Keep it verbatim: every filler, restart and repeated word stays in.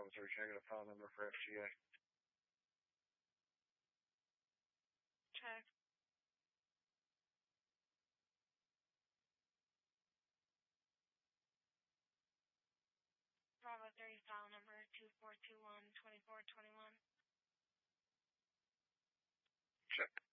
Bravo three, can I get a file number for F G A? Check. Bravo three, file number two four two one, two four two one. Check.